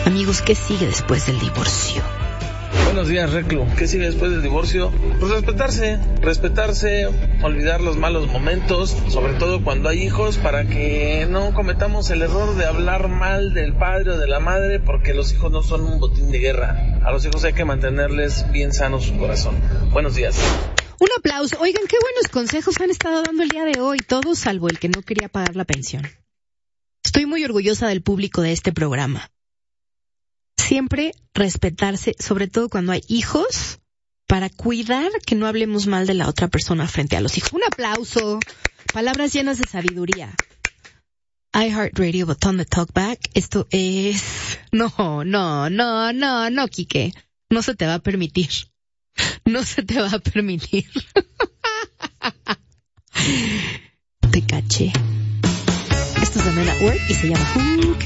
Amigos, ¿qué sigue después del divorcio? Buenos días, Reclu. ¿Qué sigue después del divorcio? Pues respetarse, olvidar los malos momentos, sobre todo cuando hay hijos, para que no cometamos el error de hablar mal del padre o de la madre, porque los hijos no son un botín de guerra. A los hijos hay que mantenerles bien sano su corazón. Buenos días. Un aplauso. Oigan, qué buenos consejos han estado dando el día de hoy, todos salvo el que no quería pagar la pensión. Estoy muy orgullosa del público de este programa. Siempre respetarse, sobre todo cuando hay hijos, para cuidar que no hablemos mal de la otra persona frente a los hijos. Un aplauso. Palabras llenas de sabiduría. iHeartRadio, botón de talkback. Esto es... No, Quique. No se te va a permitir. No se te va a permitir. Te caché. Esto es de Men at Work y se llama Who